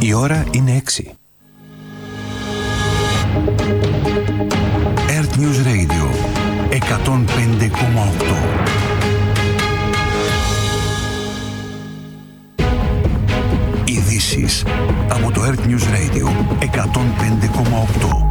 Η ώρα είναι 6. Earth News Radio 105,8. Ειδήσεις από το Earth News Radio 105,8.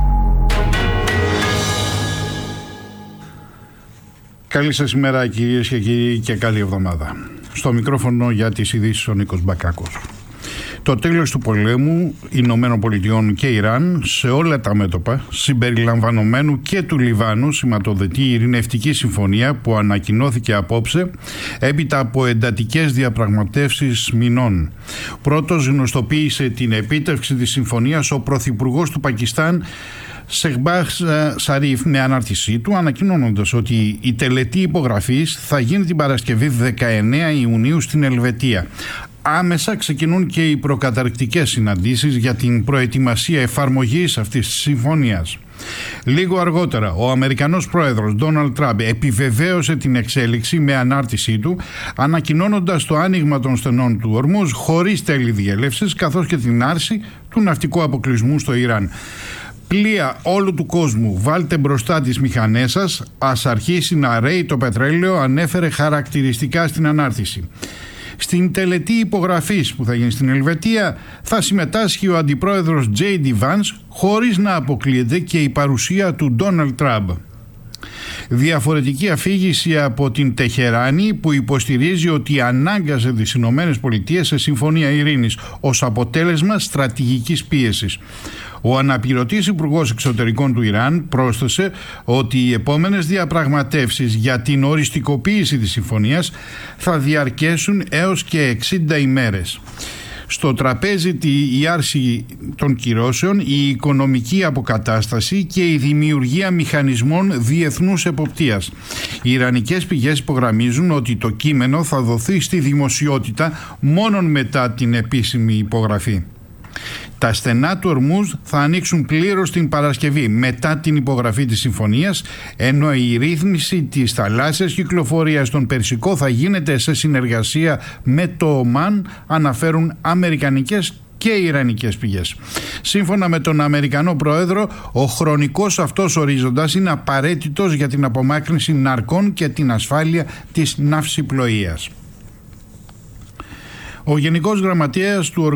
Καλή σας ημέρα κυρίες και κύριοι και καλή εβδομάδα. Στο μικρόφωνο για τις ειδήσεις ο Νίκος Μπακάκος. Το τέλος του πολέμου Ηνωμένων Πολιτειών και Ιράν σε όλα τα μέτωπα, συμπεριλαμβανομένου και του Λιβάνου, σηματοδοτεί η ειρηνευτική συμφωνία που ανακοινώθηκε απόψε έπειτα από εντατικές διαπραγματεύσεις μηνών. Πρώτος γνωστοποίησε την επίτευξη της συμφωνίας ο Πρωθυπουργός του Πακιστάν Σεχμπάζ Σαρίφ με ανάρτησή του, ανακοινώνοντας ότι η τελετή υπογραφής θα γίνει την Παρασκευή 19 Ιουνίου στην Ελβετία. Άμεσα ξεκινούν και οι προκαταρκτικές συναντήσεις για την προετοιμασία εφαρμογής αυτής της συμφωνίας. Λίγο αργότερα, ο Αμερικανός πρόεδρος Ντόναλντ Τραμπ επιβεβαίωσε την εξέλιξη με ανάρτησή του, ανακοινώνοντας το άνοιγμα των στενών του Ορμούζ χωρίς τέλη διέλευσης, καθώς και την άρση του ναυτικού αποκλεισμού στο Ιράν. Πλοία όλου του κόσμου, βάλτε μπροστά τις μηχανές σας, ας αρχίσει να ρέει το πετρέλαιο, ανέφερε χαρακτηριστικά στην ανάρτηση. Στην τελετή υπογραφής που θα γίνει στην Ελβετία θα συμμετάσχει ο αντιπρόεδρος J.D. Vance, χωρίς να αποκλείεται και η παρουσία του Ντόναλντ Τραμπ. Διαφορετική αφήγηση από την Τεχεράνη, που υποστηρίζει ότι ανάγκασε τις Ηνωμένες Πολιτείες σε συμφωνία ειρήνης ως αποτέλεσμα στρατηγικής πίεσης. Ο αναπληρωτής υπουργός εξωτερικών του Ιράν πρόσθεσε ότι οι επόμενες διαπραγματεύσεις για την οριστικοποίηση της συμφωνίας θα διαρκέσουν έως και 60 ημέρες. Στο τραπέζι η άρση των κυρώσεων, η οικονομική αποκατάσταση και η δημιουργία μηχανισμών διεθνούς εποπτείας. Οι ιρανικές πηγές υπογραμμίζουν ότι το κείμενο θα δοθεί στη δημοσιότητα μόνον μετά την επίσημη υπογραφή. Τα στενά του Ορμούζ θα ανοίξουν πλήρως την Παρασκευή μετά την υπογραφή της συμφωνίας, ενώ η ρύθμιση της θαλάσσιας κυκλοφορίας στον Περσικό θα γίνεται σε συνεργασία με το Ομάν, αναφέρουν αμερικανικές και ιρανικές πηγές. Σύμφωνα με τον Αμερικανό Πρόεδρο, ο χρονικός αυτός ορίζοντας είναι απαραίτητος για την απομάκρυνση ναρκών και την ασφάλεια της ναυσιπλοείας. Ο Γενικός Γραμματέας του